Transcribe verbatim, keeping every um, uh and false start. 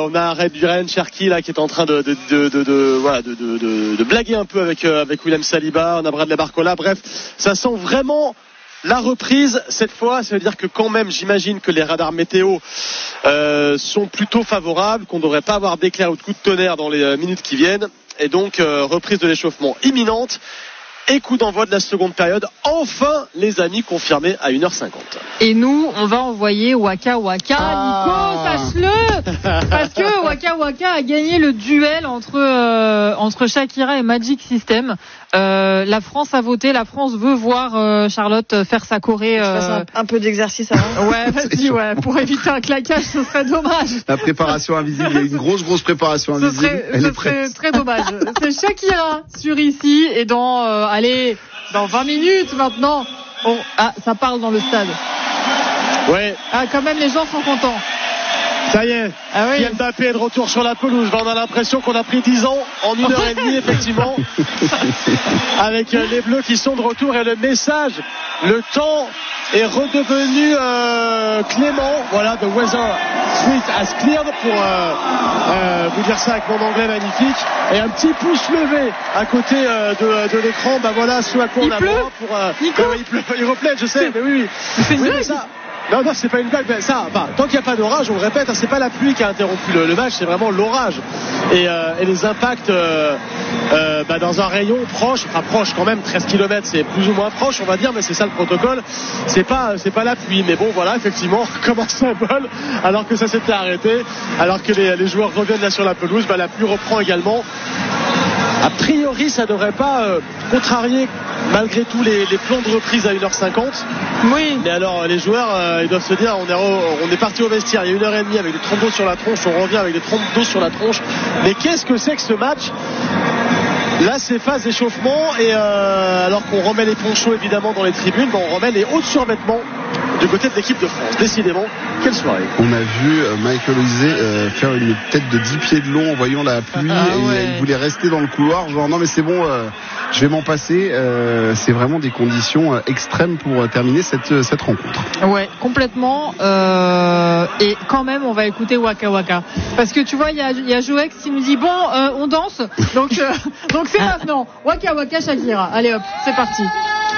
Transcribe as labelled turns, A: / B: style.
A: on a Ryan Cherki là qui est en train de de de de, de, voilà, de, de, de, de blaguer un peu avec euh, avec William Saliba. On a Bradley Barcola. Bref, ça sent vraiment la reprise cette fois. Ça veut dire que quand même, j'imagine que les radars météo euh, sont plutôt favorables, qu'on ne devrait pas avoir d'éclairs ou de coups de tonnerre dans les euh, minutes qui viennent, et donc euh, reprise de l'échauffement imminente. Et coup d'envoi de la seconde période. Enfin, les amis, confirmés à une heure cinquante.
B: Et nous, on va envoyer Waka Waka.
A: Ah.
B: Nico, sache-le. Parce que Waka Waka a gagné le duel entre, euh, entre Shakira et Magic System. Euh, la France a voté. La France veut voir euh, Charlotte faire sa choré. Euh...
C: Je fasse un, un peu d'exercice avant.
B: Ouais, vas-y, ouais. Pour éviter un claquage, ce serait dommage.
D: La préparation invisible. Il y a une grosse, grosse préparation invisible.
B: Ce serait,
D: Elle
B: ce
D: est prête.
B: serait très dommage. C'est Shakira sur ici. Et dans, euh, allez, dans vingt minutes maintenant. On... Ah, ça parle dans le stade.
A: Ouais.
B: Ah, quand même, les gens sont contents.
A: Ça y est,
B: ah oui.
A: Mbappé est de retour sur la pelouse. On a l'impression qu'on a pris dix ans en une heure et demie, effectivement, avec les Bleus qui sont de retour. Et le message, le temps est redevenu euh, clément. Voilà, the weather street has cleared, pour euh, euh, vous dire ça avec mon anglais magnifique. Et un petit pouce levé à côté euh, de, de l'écran. Bah voilà, ce à quoi
B: il
A: on a
B: pleut.
A: droit pour. Euh,
B: Nico.
A: euh, il pleut, il replaît, je sais, mais oui, oui.
B: C'est une
A: oui,
B: blague.
A: ça. Non, non, c'est pas une blague. Mais ça, enfin, tant qu'il n'y a pas d'orage, on le répète, hein, c'est pas la pluie qui a interrompu le, le match, c'est vraiment l'orage et, euh, et les impacts euh, euh, bah, dans un rayon proche, enfin proche quand même, treize kilomètres, c'est plus ou moins proche, on va dire, mais c'est ça le protocole. C'est pas, c'est pas la pluie, mais bon, voilà, effectivement, comme un symbole, alors que ça s'était arrêté, alors que les, les joueurs reviennent là sur la pelouse, bah, la pluie reprend également. A priori, ça ne devrait pas euh, contrarier malgré tout les, les plans de reprise à une heure cinquante.
B: Oui.
A: Mais alors, les joueurs, euh, ils doivent se dire, on est, re, on est parti au vestiaire il y a une heure et demie avec des trompes d'eau sur la tronche, on revient avec des trompes d'eau sur la tronche. Mais qu'est-ce que c'est que ce match ? Là, c'est phase d'échauffement et euh, alors qu'on remet les ponchos évidemment dans les tribunes, ben, on remet les hauts survêtements du côté de l'équipe de France. Décidément, quelle soirée.
D: On a vu euh, Michael Olise euh, faire une tête de dix pieds de long en voyant la pluie
B: ah,
D: et
B: ouais.
D: il voulait rester dans le couloir, genre non mais c'est bon, euh, je vais m'en passer. Euh, c'est vraiment des conditions euh, extrêmes pour euh, terminer cette, cette rencontre.
B: Ouais, complètement. Euh, et quand même, on va écouter Waka Waka. Parce que tu vois, il y a, y a Joex qui nous dit bon, euh, on danse. Donc, euh, donc c'est maintenant. Waka Waka Shakira. Allez hop, c'est parti.